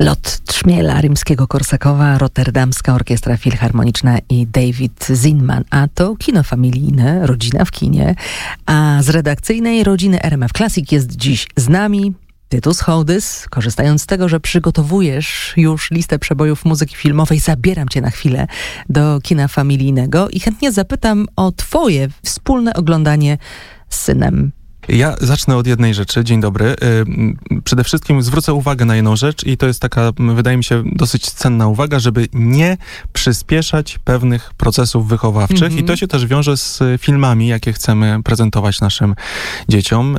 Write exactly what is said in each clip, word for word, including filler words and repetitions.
Lot Trzmiela, Rimskiego-Korsakowa, Rotterdamska Orkiestra Filharmoniczna i David Zinman. A to kino familijne, Rodzina w kinie. A z redakcyjnej Rodziny R M F Classic jest dziś z nami Tytus Hołdys. Korzystając z tego, że przygotowujesz już listę przebojów muzyki filmowej, zabieram cię na chwilę do kina familijnego i chętnie zapytam o twoje wspólne oglądanie z synem. Ja zacznę od jednej rzeczy. Dzień dobry. Przede wszystkim zwrócę uwagę na jedną rzecz i to jest taka, wydaje mi się, dosyć cenna uwaga, żeby nie przyspieszać pewnych procesów wychowawczych mm-hmm. i to się też wiąże z filmami, jakie chcemy prezentować naszym dzieciom.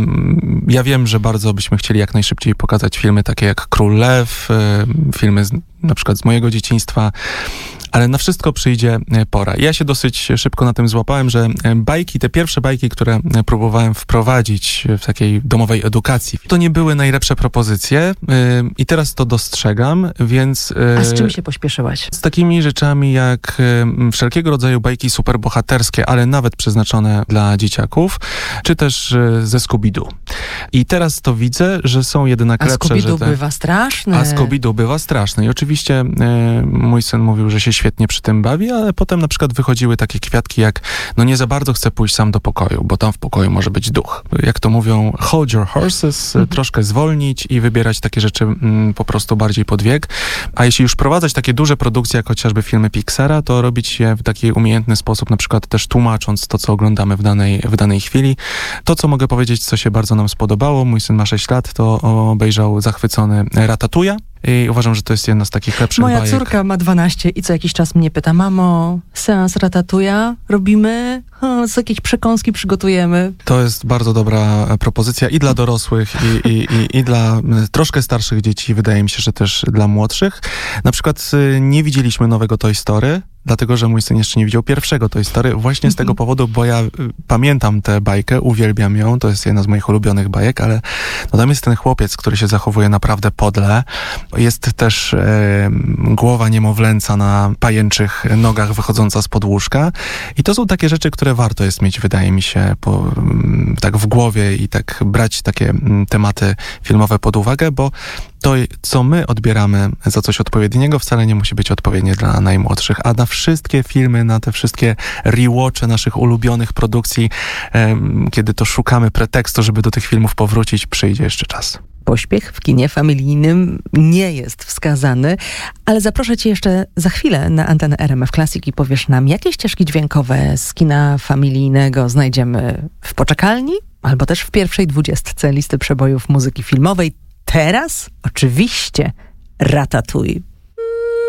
Ja wiem, że bardzo byśmy chcieli jak najszybciej pokazać filmy takie jak Król Lew, filmy z, na przykład z mojego dzieciństwa, ale na wszystko przyjdzie pora. Ja się dosyć szybko na tym złapałem, że bajki, te pierwsze bajki, które próbowałem wprowadzić w takiej domowej edukacji, to nie były najlepsze propozycje yy, i teraz to dostrzegam, więc... Yy, A z czym się pośpieszyłaś? Z takimi rzeczami jak yy, wszelkiego rodzaju bajki superbohaterskie, ale nawet przeznaczone dla dzieciaków, czy też yy, ze Scooby-Doo. I teraz to widzę, że są jednak A lepsze... A Scooby-Doo te... bywa straszne. A Scooby-Doo bywa straszne. I oczywiście yy, mój syn mówił, że się świetnie przy tym bawi, ale potem na przykład wychodziły takie kwiatki jak, no nie za bardzo chcę pójść sam do pokoju, bo tam w pokoju może być duch. Jak to mówią, hold your horses, mhm. troszkę zwolnić i wybierać takie rzeczy mm, po prostu bardziej pod wiek. A jeśli już prowadzać takie duże produkcje, jak chociażby filmy Pixara, to robić je w taki umiejętny sposób, na przykład też tłumacząc to, co oglądamy w danej, w danej chwili. To, co mogę powiedzieć, co się bardzo nam spodobało, mój syn ma sześć lat, to obejrzał zachwycony Ratatouille. I uważam, że to jest jedna z takich lepszych Moja bajek. córka ma dwanaście i co jakiś czas mnie pyta, mamo, seans Ratatouille robimy? O, co jakieś przekąski przygotujemy? To jest bardzo dobra propozycja i dla dorosłych, i, i, i, i dla troszkę starszych dzieci. Wydaje mi się, że też dla młodszych. Na przykład nie widzieliśmy nowego Toy Story, dlatego, że mój syn jeszcze nie widział pierwszego Toy Story. Właśnie z tego powodu, bo ja pamiętam tę bajkę, uwielbiam ją, to jest jedna z moich ulubionych bajek, ale no tam jest ten chłopiec, który się zachowuje naprawdę podle. Jest też e, głowa niemowlęca na pajęczych nogach wychodząca spod łóżka. I to są takie rzeczy, które warto jest mieć, wydaje mi się, po, tak w głowie i tak brać takie tematy filmowe pod uwagę, bo to, co my odbieramy za coś odpowiedniego, wcale nie musi być odpowiednie dla najmłodszych, a na wszystkie filmy, na te wszystkie rewatche naszych ulubionych produkcji, em, kiedy to szukamy pretekstu, żeby do tych filmów powrócić, przyjdzie jeszcze czas. Pośpiech w kinie familijnym nie jest wskazany, ale zaproszę cię jeszcze za chwilę na antenę R M F Classic i powiesz nam, jakie ścieżki dźwiękowe z kina familijnego znajdziemy w poczekalni, albo też w pierwszej dwudziestce listy przebojów muzyki filmowej. Teraz oczywiście Ratatouille.